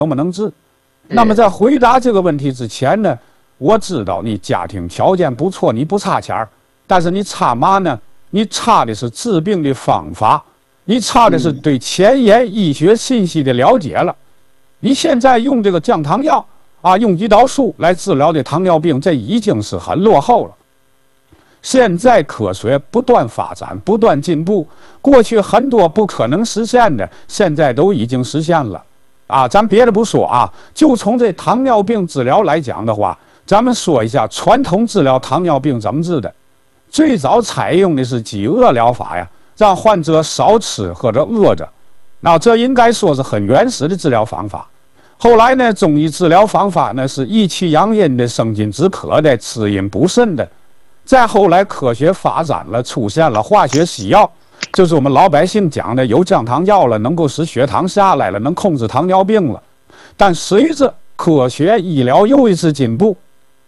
能不能治？那么在回答这个问题之前呢，我知道你家庭条件不错，你不差钱儿，但是你差嘛呢？你差的是治病的方法，你差的是对前沿医学信息的了解了。你现在用这个降糖药啊，用胰岛素来治疗的糖尿病，这已经是很落后了。现在科学不断发展，不断进步，过去很多不可能实现的，现在都已经实现了。啊，咱别的不说啊，就从这糖尿病治疗来讲的话，咱们说一下传统治疗糖尿病怎么治的。最早采用的是饥饿疗法呀，让患者少吃或者饿着。那这应该说是很原始的治疗方法。后来呢，中医治疗方法呢是益气养阴的、生津止渴的、滋阴补肾的。再后来科学发展了，出现了化学西药，就是我们老百姓讲的有降糖药了，能够使血糖下来了，能控制糖尿病了。但随着科学医疗又一次进步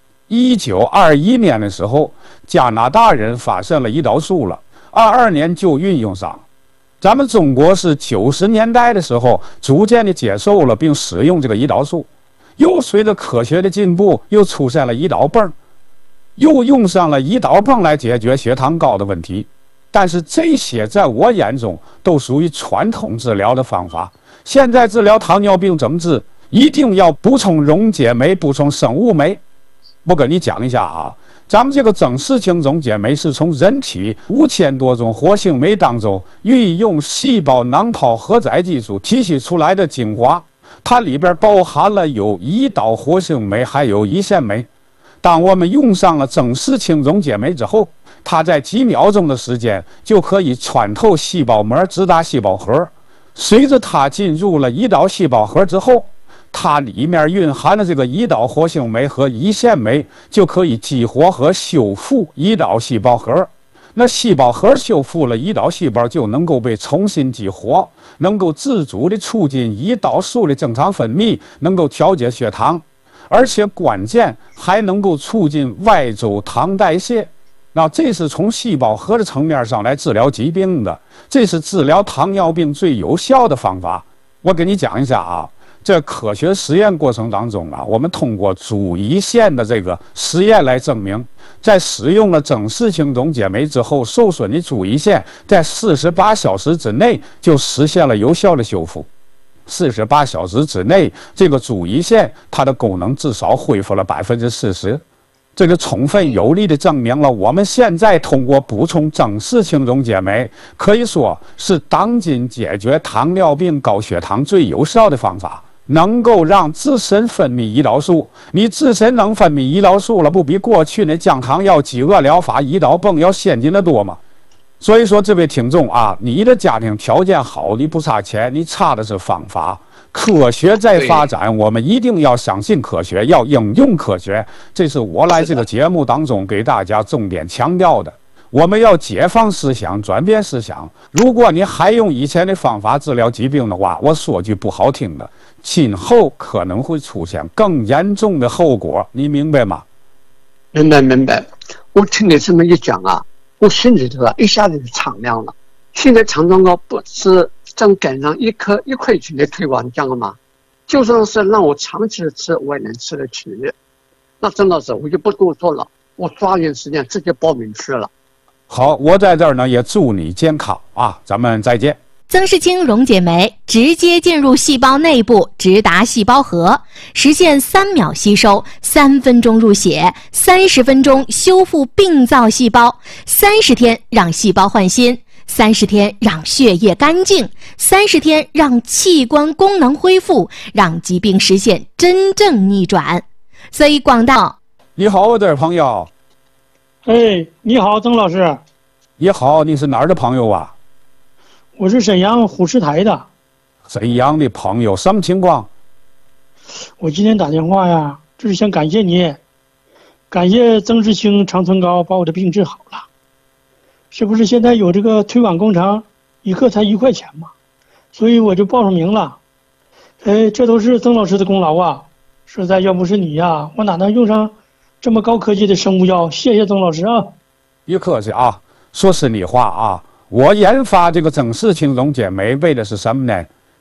，1921年的时候，加拿大人发现了胰岛素了，22年就运用上。咱们中国是90年代的时候逐渐的接受了并使用这个胰岛素，又随着科学的进步，又出现了胰岛泵。又用上了胰岛泵来解决血糖高的问题，但是这些在我眼中都属于传统治疗的方法。现在治疗糖尿病怎么治？一定要补充溶解酶，补充生物酶。我跟你讲一下啊，咱们这个整氏型溶解酶是从人体5000多种活性酶当中运用细胞囊泡荷载技术提取出来的精华，它里边包含了有胰岛活性酶，还有胰腺酶。当我们用上了整氏型溶解酶之后，它在几秒钟的时间就可以穿透细胞膜，直达细胞核。随着它进入了胰岛细胞核之后，它里面蕴含的这个胰岛活性酶和胰腺酶就可以激活和修复胰岛细胞核。那细胞核修复了，胰岛细胞就能够被重新激活，能够自主的促进胰岛素的正常分泌，能够调节血糖。而且关键还能够促进外周糖代谢，那这是从细胞核的层面上来治疗疾病的，这是治疗糖尿病最有效的方法。我给你讲一下啊，这科学实验过程当中啊，我们通过主胰腺的这个实验来证明，在使用了整氏型溶解酶之后，受损的主胰腺在48小时之内就实现了有效的修复。48小时之内，这个主胰腺它的功能至少恢复了40%，这个充分有力的证明了我们现在通过补充整氏型溶解酶，可以说是当今解决糖尿病、高血糖最有效的方法，能够让自身分泌胰岛素。你自身能分泌胰岛素了，不比过去那降糖药、饥饿疗法、胰岛泵要先进的多吗？所以说，这位听众啊，你的家庭条件好，你不差钱，你差的是方法。科学在发展，我们一定要相信科学，要应用科学。这是我来这个节目当中给大家重点强调的。我们要解放思想，转变思想。如果你还用以前的方法治疗疾病的话，我说句不好听的，今后可能会出现更严重的后果，你明白吗？ 明白。我听你这么一讲啊，我心里头一下子就敞亮了。现在长春高不是正赶上1颗1块钱的推广价了吗？就算是让我长期的吃，我也能吃得起。那郑老师，我就不多说了，我抓紧时间直接报名去了。 好，我在这儿呢也祝你健康啊，咱们再见。 曾氏清溶解酶直接进入细胞内部，直达细胞核，实现3秒吸收、3分钟入血、30分钟修复病灶细胞、30天让细胞换新、30天让血液干净、30天让器官功能恢复，让疾病实现真正逆转。所以广大你好，我的朋友。 哎，你好，曾老师。 你好，你是哪儿的朋友啊？ 我是沈阳虎石台的。 沈阳的朋友，什么情况？ 我今天打电话呀，就是想感谢你，感谢曾世清、长春高把我的病治好了。是不是现在有这个推广工程，一克才1块钱嘛？所以我就报上名了。这都是曾老师的功劳啊！实在要不是你呀，我哪能用上这么高科技的生物药？谢谢曾老师啊！ 别客气啊，说实话啊，我研发这个整氏清溶解酶为的是什么呢？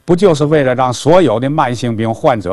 不就是为了让所有的慢性病患者